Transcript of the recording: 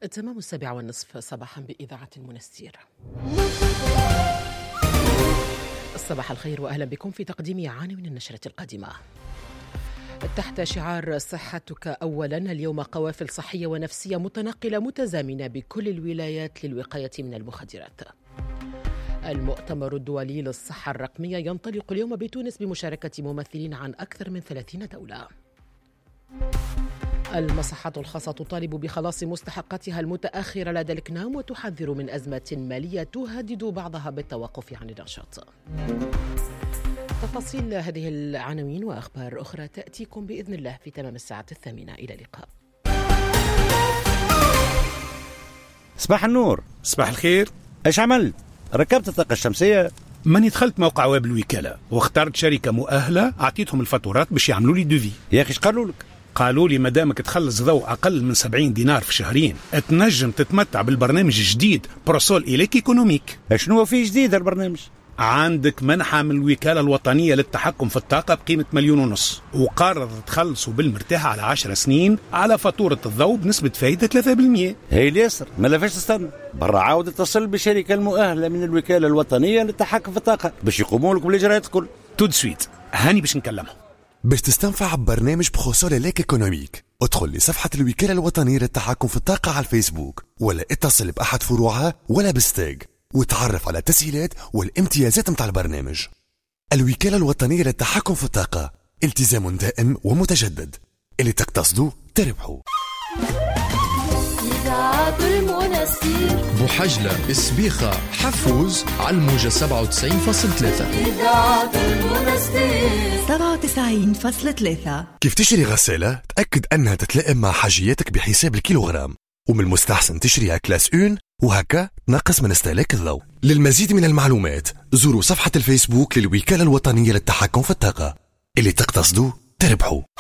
تمام 7:30 صباحا بإذاعة المنستير. صباح الخير وأهلا بكم في تقديم عناوين النشرة القادمة. تحت شعار صحتك أولا، اليوم قوافل صحية ونفسية متنقلة متزامنة بكل الولايات للوقاية من المخدرات. المؤتمر الدولي للصحة الرقمية ينطلق اليوم بتونس بمشاركة ممثلين عن أكثر من 30 دولة. المصحات الخاصة تطالب بخلاص مستحقاتها المتأخرة لدى الكنام وتحذر من أزمة مالية تهدد بعضها بالتوقف عن النشاط. تفاصيل هذه العناوين وأخبار أخرى تأتيكم بإذن الله في تمام 8:00. إلى اللقاء. صباح النور. صباح الخير. ايش عملت؟ ركبت الطاقة الشمسية؟ ماني دخلت موقع ويب الوكالة واخترت شركة مؤهلة، أعطيتهم الفاتورات باش يعملوا لي دوفي. يا أخي ايش قالوا لك؟ قالوا لي مدامك تخلص ضوء أقل من 70 دينار في شهرين تنجم تتمتع بالبرنامج الجديد بروسول إليك إيكونوميك. شنو فيه جديد البرنامج؟ عندك منحة من الوكالة الوطنية للتحكم في الطاقة بقيمة 1.5 مليون، وقرر تخلصوا بالمرتاح على 10 سنين على فاتورة الضوء بنسبة فايدة 3%. هي اليسر ما لفاش تستنى، برا عاود اتصل بالشركة المؤهلة من الوكالة الوطنية للتحكم في الطاقة باش يقوموا لك بالإجراءات الكل. تود سويت هاني باش نكلمهم. باش تستنفع ببرنامج بروسول إليك إيكونوميك، ادخل لصفحة الوكالة الوطنية للتحكم في الطاقة على الفيسبوك، ولا اتصل بأحد فروعها ولا بالستاج وتعرف على التسهيلات والامتيازات متاع البرنامج. الوكالة الوطنية للتحكم في الطاقة، التزام دائم ومتجدد، اللي تقتصدوا تربحوا. إذاعة المنستير بحجلة، إسبيخة، حفوز على الموجة 97.3. إذاعة المنستير 97.3. كيف تشتري غسالة تأكد أنها تتلائم مع حاجياتك بحساب الكيلوغرام، ومن المستحسن تشتريها كلاس 1 وهكا تنقص من استهلاك الضوء. للمزيد من المعلومات زوروا صفحة الفيسبوك للوكالة الوطنية للتحكم في الطاقة، اللي تقتصدوا تربحوا.